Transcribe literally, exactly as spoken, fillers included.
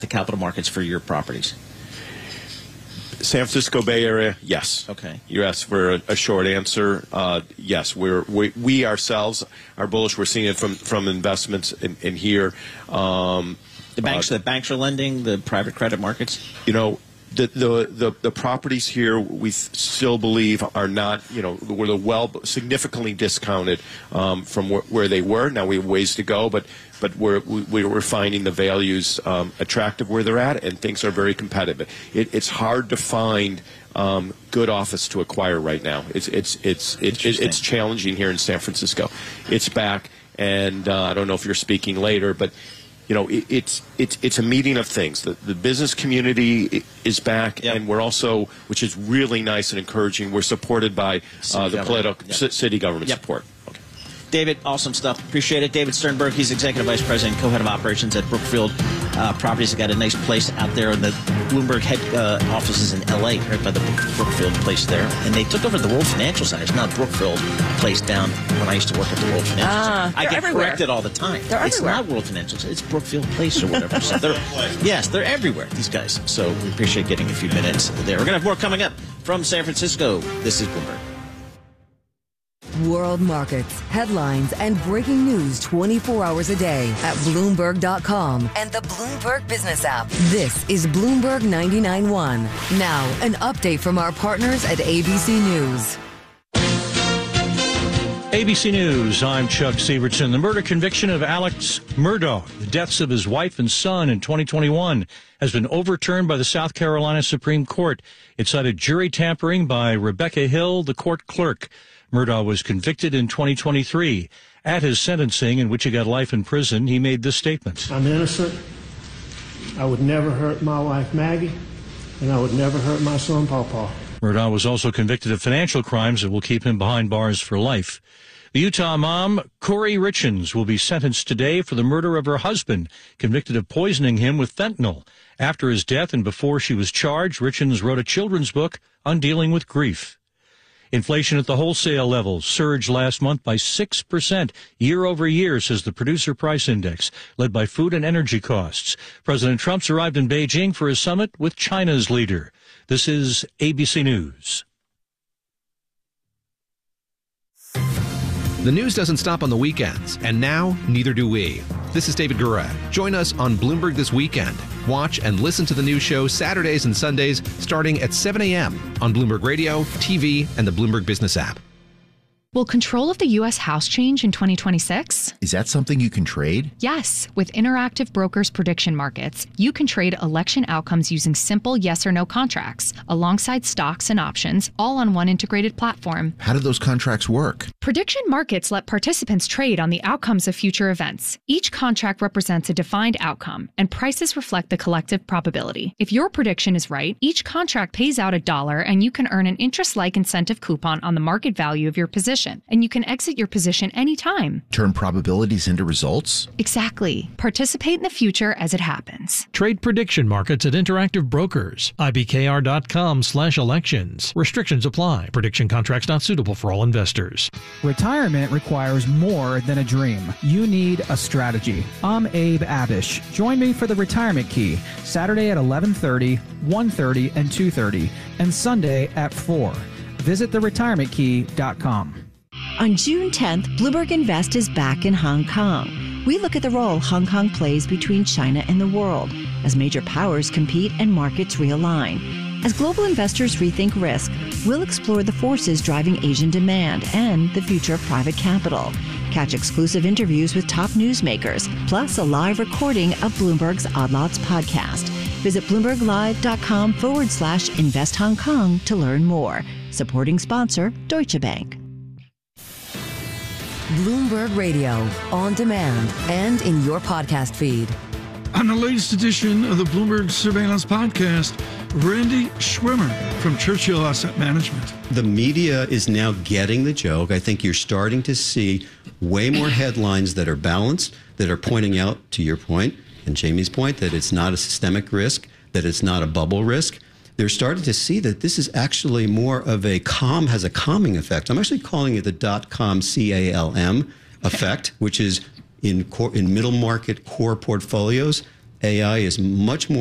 the capital markets for your properties? San Francisco Bay Area, yes. Okay. You asked for a, a short answer. Uh, yes, we're, we we ourselves are bullish. We're seeing it from, from investments in, in here. Um, the banks, uh, the banks are lending, the private credit markets. You know, the the the, the properties here we still believe are not, you know, were the well significantly discounted um, from wh where they were. Now we have ways to go, but. But we're, we, we're finding the values um, attractive where they're at, and things are very competitive. It, it's hard to find um, good office to acquire right now. It's it's it's it's, it's challenging here in San Francisco. It's back, and uh, I don't know if you're speaking later, but you know it, it's it's it's a meeting of things. The the business community is back, yep. and we're also, which is really nice and encouraging. We're supported by uh, the political yep. city government yep. support. David, awesome stuff. Appreciate it. David Sternberg, he's Executive Vice President, Co-Head of Operations at Brookfield uh, Properties. They got a nice place out there in the Bloomberg head uh, offices in L A, right by the Brookfield place there. And they took over the World Financial Center. It's not Brookfield place down when I used to work at the World Financial uh, Center. I get everywhere. corrected all the time. They're it's everywhere. not World Financial Center. It's Brookfield Place or whatever. So they're, yes, they're everywhere, these guys. So we appreciate getting a few minutes there. We're going to have more coming up from San Francisco. This is Bloomberg. World markets, headlines, and breaking news twenty-four hours a day at Bloomberg dot com and the Bloomberg Business app. This is Bloomberg ninety-nine point one. Now, an update from our partners at A B C News. A B C News, I'm Chuck Sievertson. The murder conviction of Alex Murdaugh, the deaths of his wife and son in twenty twenty-one, has been overturned by the South Carolina Supreme Court. It cited jury tampering by Rebecca Hill, the court clerk. Murdaugh was convicted in twenty twenty-three. At his sentencing, in which he got life in prison, he made this statement. I'm innocent. I would never hurt my wife, Maggie, and I would never hurt my son, Pawpaw. Murdaugh was also convicted of financial crimes that will keep him behind bars for life. The Utah mom, Corey Richens, will be sentenced today for the murder of her husband, convicted of poisoning him with fentanyl. After his death and before she was charged, Richens wrote a children's book on dealing with grief. Inflation at the wholesale level surged last month by six percent year over year, says the Producer Price Index, led by food and energy costs. President Trump's arrived in Beijing for a summit with China's leader. This is A B C News. The news doesn't stop on the weekends, and now neither do we. This is David Gura. Join us on Bloomberg This Weekend. Watch and listen to the news show Saturdays and Sundays starting at seven a m on Bloomberg Radio, T V, and the Bloomberg Business app. Will control of the U S House change in twenty twenty-six? Is that something you can trade? Yes. With Interactive Brokers Prediction Markets, you can trade election outcomes using simple yes or no contracts, alongside stocks and options, all on one integrated platform. How do those contracts work? Prediction markets let participants trade on the outcomes of future events. Each contract represents a defined outcome, and prices reflect the collective probability. If your prediction is right, each contract pays out a dollar, and you can earn an interest-like incentive coupon on the market value of your position. And you can exit your position anytime. Turn probabilities into results? Exactly. Participate in the future as it happens. Trade prediction markets at Interactive Brokers. I B K R dot com slash elections. Restrictions apply. Prediction contracts not suitable for all investors. Retirement requires more than a dream. You need a strategy. I'm Abe Abish. Join me for the Retirement Key, Saturday at eleven thirty, one thirty, and two thirty, and Sunday at four. Visit the retirement key dot com. On June tenth, Bloomberg Invest is back in Hong Kong. We look at the role Hong Kong plays between China and the world as major powers compete and markets realign. As global investors rethink risk, we'll explore the forces driving Asian demand and the future of private capital. Catch exclusive interviews with top newsmakers, plus a live recording of Bloomberg's Odd Lots podcast. Visit bloomberglive.com forward slash invest Hong Kong to learn more. Supporting sponsor, Deutsche Bank. Bloomberg Radio, on demand and in your podcast feed. On the latest edition of the Bloomberg Surveillance Podcast, Randy Schwimmer from Churchill Asset Management. The media is now getting the joke. I think you're starting to see way more headlines that are balanced, that are pointing out, to your point, and Jamie's point, that it's not a systemic risk, that it's not a bubble risk. They're starting to see that this is actually more of a calm, has a calming effect. I'm actually calling it the dot-com C A L M effect, which is in core, in middle market core portfolios. A I is much more